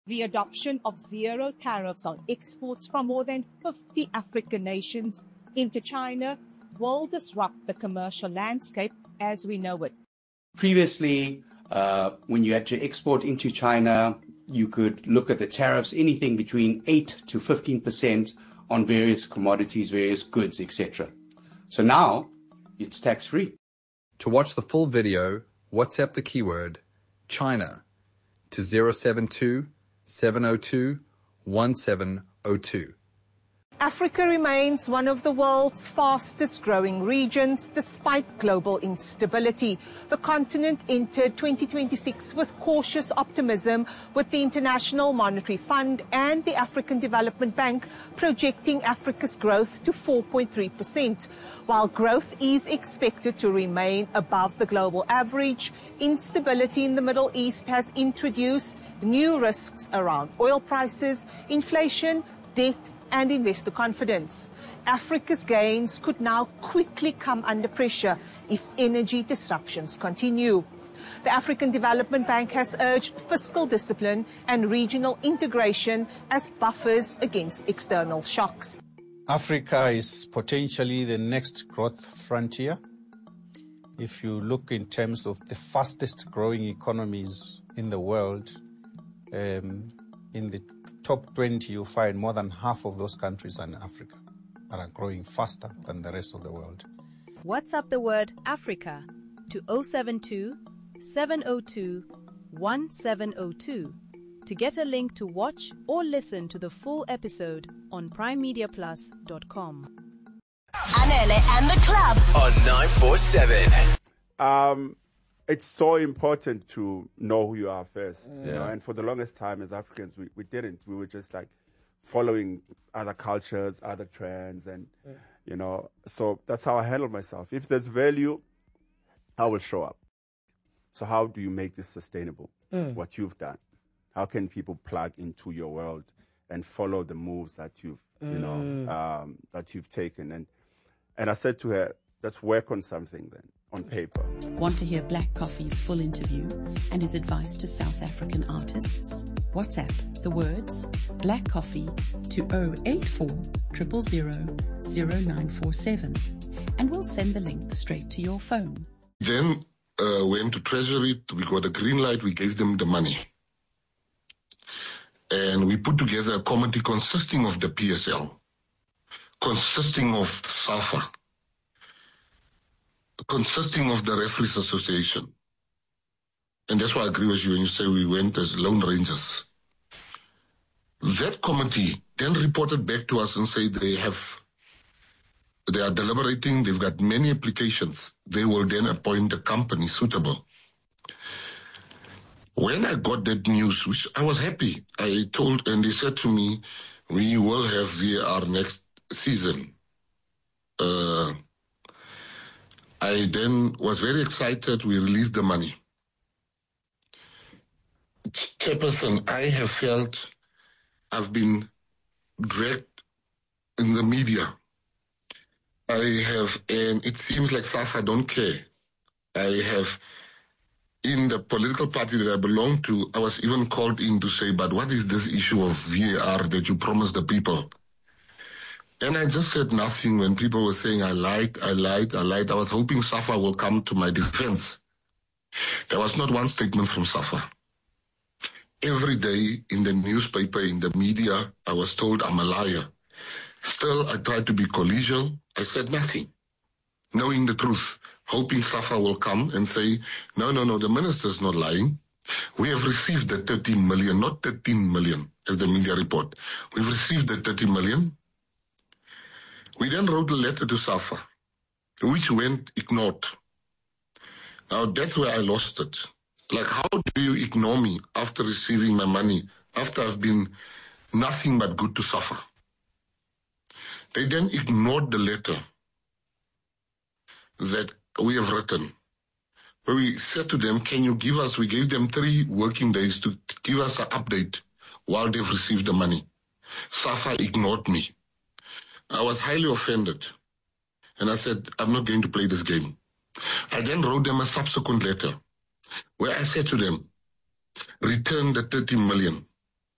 The adoption of zero tariffs on exports from more than 50 African nations into China will disrupt the commercial landscape as we know it. Previously, when you had to export into China, you could look at the tariffs, anything between 8 to 15% on various commodities, various goods, etc. So now it's tax-free. To watch the full video, WhatsApp the keyword China to 072 702 1702. Africa remains one of the world's fastest growing regions despite global instability. The continent entered 2026 with cautious optimism, with the International Monetary Fund and the African Development Bank projecting Africa's growth to 4.3%. While growth is expected to remain above the global average, instability in the Middle East has introduced new risks around oil prices, inflation, debt, and investor confidence. Africa's gains could now quickly come under pressure if energy disruptions continue. The African Development Bank has urged fiscal discipline and regional integration as buffers against external shocks. Africa is potentially the next growth frontier. If you look in terms of the fastest growing economies in the world, in the top 20, you find more than half of those countries are in Africa that are growing faster than the rest of the world. WhatsApp the word Africa to 072 702 1702 to get a link to watch or listen to the full episode on primemediaplus.com. Anele and the club on 947. It's so important to know who you are first. Yeah. You know? And for the longest time as Africans, we didn't. We were just like following other cultures, other trends, and, you know, so that's how I handle myself. If there's value, I will show up. So how do you make this sustainable? What you've done? How can people plug into your world and follow the moves that you've, you know, that you've taken? And I said to her, let's work on something then, on paper. Want to hear Black Coffee's full interview and his advice to South African artists? WhatsApp the words Black Coffee to 084 000 0947 and we'll send the link straight to your phone. Then went to Treasury, we got a green light, we gave them the money. And we put together a committee consisting of the PSL, consisting of SAFA, consisting of the Referees Association. And that's why I agree with you when you say we went as Lone Rangers. That committee then reported back to us and said they are deliberating, they've got many applications. They will then appoint a company suitable. When I got that news, which I was happy, I told, and they said to me, we will have VAR next season. I then was very excited. We released the money. Chairperson, I have felt I've been dragged in the media. And it seems like SAFA don't care. I have, in the political party that I belong to, I was even called in to say, but what is this issue of VAR that you promised the people? And I just said nothing when people were saying, I lied. I was hoping SAFA will come to my defense. There was not one statement from SAFA. Every day in the newspaper, in the media, I was told I'm a liar. Still, I tried to be collegial. I said nothing, knowing the truth, hoping SAFA will come and say, no, the minister's not lying. We have received the 13 million, not 13 million, as the media report. We've received the 30 million. We then wrote a letter to SAFA, which went ignored. Now, that's where I lost it. Like, how do you ignore me after receiving my money, after I've been nothing but good to SAFA? They then ignored the letter that we have written, where we said to them, can you give us, we gave them 3 working days to give us an update while they've received the money. SAFA ignored me. I was highly offended. And I said, I'm not going to play this game. I then wrote them a subsequent letter where I said to them, return the 30 million.